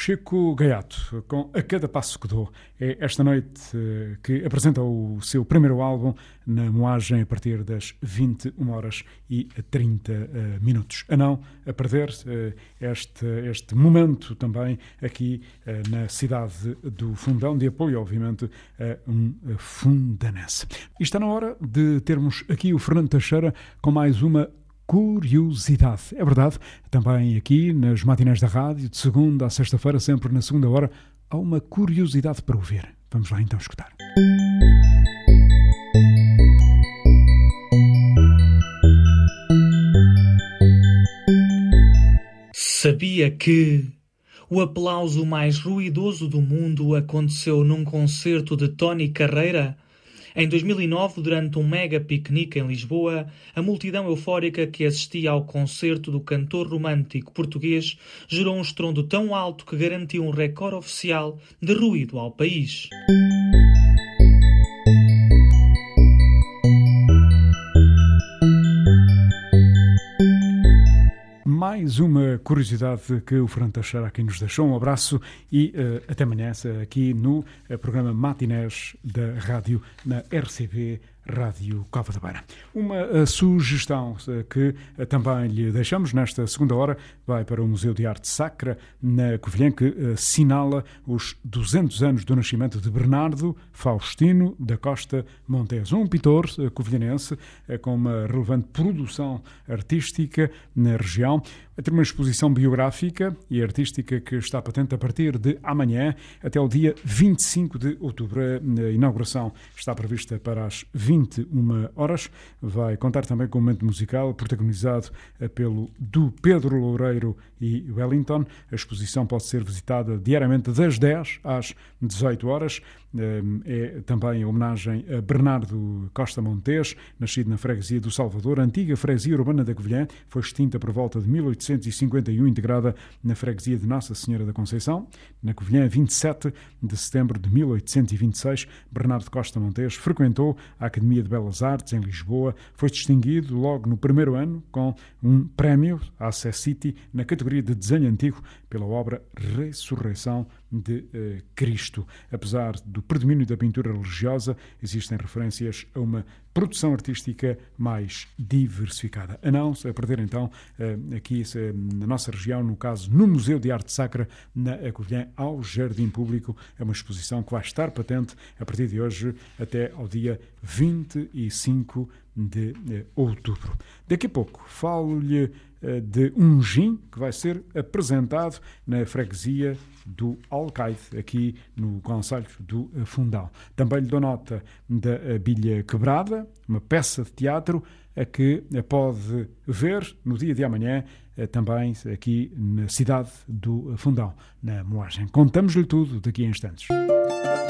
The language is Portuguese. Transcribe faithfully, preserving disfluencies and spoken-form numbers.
Chico Gaiato, com A Cada Passo que Dou. É esta noite uh, que apresenta o seu primeiro álbum na moagem a partir das vinte e uma horas e trinta uh, minutos. A não a perder uh, este, este momento também aqui uh, na cidade do Fundão, de apoio, obviamente, a um fundanense. E está na hora de termos aqui o Fernando Teixeira com mais uma curiosidade. É verdade, também aqui nas matinés da rádio, de segunda a sexta-feira, sempre na segunda hora, há uma curiosidade para ouvir. Vamos lá então escutar. Sabia que o aplauso mais ruidoso do mundo aconteceu num concerto de Tony Carreira? Em dois mil e nove, durante um mega piquenique em Lisboa, a multidão eufórica que assistia ao concerto do cantor romântico português gerou um estrondo tão alto que garantiu um recorde oficial de ruído ao país. Mais uma curiosidade que o Fernando Teixeira aqui nos deixou. Um abraço e uh, até amanhã aqui no uh, programa Matinés da Rádio na R C B Rádio Cova da Beira. Uma uh, sugestão uh, que uh, também lhe deixamos nesta segunda hora vai para o Museu de Arte Sacra na Covilhã, que uh, assinala os duzentos anos do nascimento de Bernardo Faustino da Costa Montes, um pintor uh, covilhanense uh, com uma relevante produção artística na região. Vai ter uma exposição biográfica e artística que está patente a partir de amanhã até ao dia vinte e cinco de outubro. A inauguração está prevista para as vinte e uma horas. Vai contar também com um momento musical protagonizado pelo do Pedro Loureiro e Wellington. A exposição pode ser visitada diariamente das dez às dezoito horas. É também a homenagem a Bernardo Costa Montes, nascido na freguesia do Salvador, antiga freguesia urbana da Covilhã, foi extinta por volta de mil oitocentos e cinquenta e um, integrada na freguesia de Nossa Senhora da Conceição. Na Covilhã, vinte e sete de setembro de mil oitocentos e vinte e seis, Bernardo Costa Montes frequentou a Academia de Belas Artes em Lisboa, foi distinguido logo no primeiro ano com um prémio à City na categoria de desenho antigo pela obra Ressurreição de uh, Cristo. Apesar do predomínio da pintura religiosa, existem referências a uma produção artística mais diversificada. A não se a perder então uh, aqui uh, na nossa região, no caso no Museu de Arte Sacra na Covilhã, ao Jardim Público. É uma exposição que vai estar patente a partir de hoje até ao dia vinte e cinco de uh, outubro. Daqui a pouco falo-lhe uh, de um gin que vai ser apresentado na freguesia do Alcaide, aqui no concelho do Fundão. Também lhe dou nota da Bilha Quebrada, uma peça de teatro a que pode ver no dia de amanhã, também aqui na cidade do Fundão, na moagem. Contamos-lhe tudo daqui a instantes.